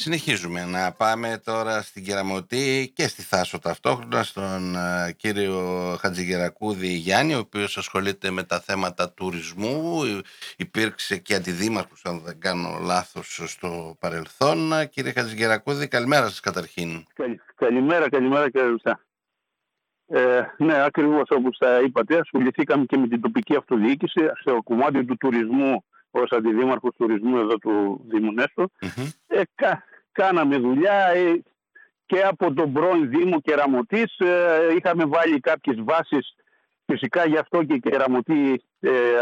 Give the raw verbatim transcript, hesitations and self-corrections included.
Συνεχίζουμε να πάμε τώρα στην Κεραμωτή και στη Θάσο ταυτόχρονα, στον uh, κύριο Χατζηγερακούδη Γιάννη, ο οποίος ασχολείται με τα θέματα τουρισμού. Υπήρξε και αντιδήμαρχος, αν δεν κάνω λάθος, στο παρελθόν. Κύριε Χατζηγερακούδη, καλημέρα σας καταρχήν. Καλη, καλημέρα, καλημέρα κύριε Ρουσά. Ε, ναι, ακριβώς όπως τα είπατε, ασχοληθήκαμε και με την τοπική αυτοδιοίκηση στο κομμάτι του τουρισμού ως αντιδήμαρχος τουρισμού εδώ του Δήμου Νέστο. Mm-hmm. Ε, κα, κάναμε δουλειά ε, και από τον πρώην Δήμο Κεραμωτής. Ε, είχαμε βάλει κάποιες βάσεις, φυσικά γι' αυτό και η Κεραμωτή ε,